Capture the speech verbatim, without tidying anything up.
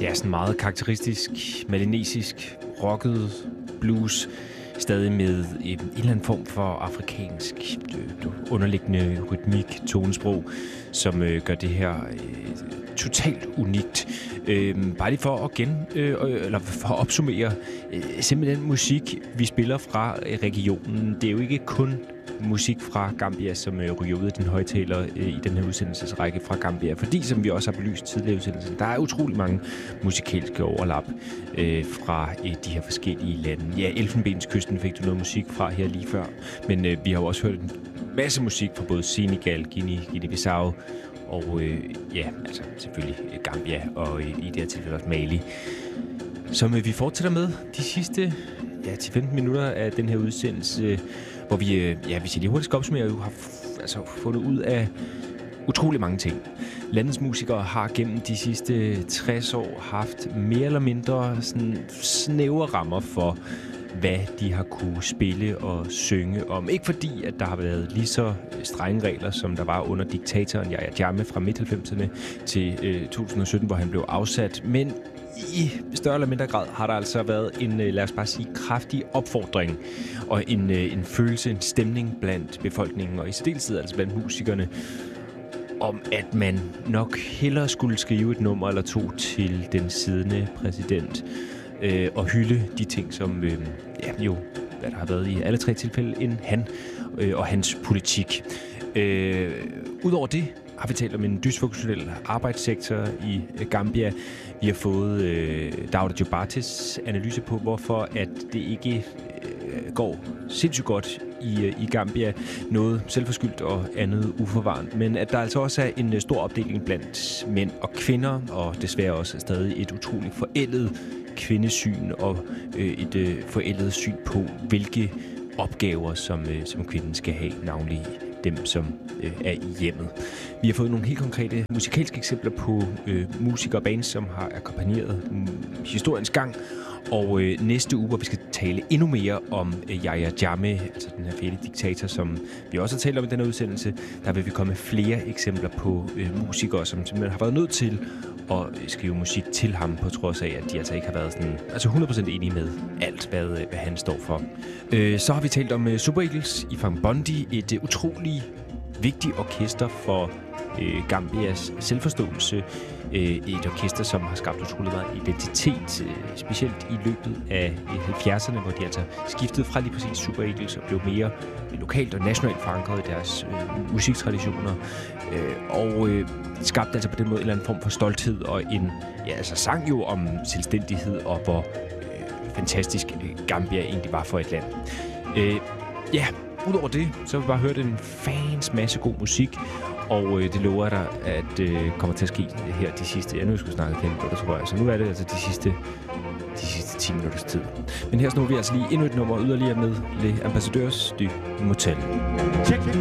Ja, sådan meget karakteristisk, melanesisk, rocket blues, stadig med en eller anden form for afrikansk øh, underliggende rytmik, tonesprog, som øh, gør det her øh, totalt unikt. Øh, bare lige for at gen, øh, eller for at opsummere, øh, simpelthen musik, vi spiller fra regionen, det er jo ikke kun musik fra Gambia, som øh, ryger ud af din højtaler øh, i den her udsendelsesrække fra Gambia. Fordi, som vi også har belyst tidligere i udsendelsen, der er utrolig mange musikalske overlap øh, fra øh, de her forskellige lande. Ja, Elfenbenskysten fik du noget musik fra her lige før, men øh, vi har jo også hørt en masse musik fra både Senegal, Guinea, Guinea-Bissau og øh, ja, altså selvfølgelig Gambia og øh, i det her tilfælde også Mali. Som øh, vi fortsætter med de sidste ja, til femten minutter af den her udsendelse, hvor vi, øh, ja, hvis jeg lige hurtigt skal opsummere, jo har f- altså, fundet ud af utrolig mange ting. Landets musikere har gennem de sidste tres år haft mere eller mindre sådan snævre rammer for, hvad de har kunne spille og synge om. Ikke fordi, at der har været lige så strenge regler, som der var under diktatoren Yahya Jammeh fra midt halvfemserne til øh, to tusind og sytten, hvor han blev afsat. Men i større eller mindre grad har der altså været en, lad os bare sige, kraftig opfordring og en, en følelse, en stemning blandt befolkningen, og i særdeleshed altså blandt musikerne, om at man nok hellere skulle skrive et nummer eller to til den siddende præsident øh, og hylde de ting, som øh, ja, jo, hvad der har været i alle tre tilfælde, end han øh, og hans politik. Øh, Udover det har vi talt om en dysfunktionel arbejdssektor i Gambia. Vi har fået øh, Dauda Jobates analyse på, hvorfor at det ikke øh, går sindssygt godt i, i Gambia. Noget selvforskyldt og andet uforvarende. Men at der altså også er en stor opdeling blandt mænd og kvinder, og desværre også stadig et utroligt forældet kvindesyn og øh, et øh, forældet syn på, hvilke opgaver, som, øh, som kvinden skal have, navnlig dem, som øh, er i hjemmet. Vi har fået nogle helt konkrete musikalske eksempler på øh, musikere og bands, som har akkompagneret mm, historiens gang. Og øh, næste uge, hvor vi skal tale endnu mere om øh, Yahya Jammeh, altså den her fæle diktator, som vi også har talt om i denne udsendelse, der vil vi komme med flere eksempler på øh, musikere, som simpelthen har været nødt til at skrive musik til ham, på trods af, at de altså ikke har været sådan, altså hundrede procent enige med alt, hvad, hvad han står for. Øh, så har vi talt om uh, Super Eagles i Ifang Bondi, et uh, utrolig vigtigt orkester for øh, Gambias selvforståelse. Øh, et orkester, som har skabt utrolig meget identitet, øh, specielt i løbet af halvfjerdserne, hvor de altså skiftede fra lige præcis Super Eagles og blev mere lokalt og nationalt forankret i deres øh, musiktraditioner. Øh, og øh, skabte altså på den måde en eller anden form for stolthed og en, ja, altså sang jo om selvstændighed og hvor øh, fantastisk øh, Gambia egentlig var for et land. Øh, ja, udover det, så vil vi bare høre en fans masse god musik, og øh, det lover dig, at øh, kommer til at ske her de sidste, ja nu skulle snakke fem minutter, tror jeg, så nu er det altså de sidste, de sidste ti minutters tid. Men her snor vi altså lige endnu et nummer yderligere med Les Ambassadeurs du Motel. Check.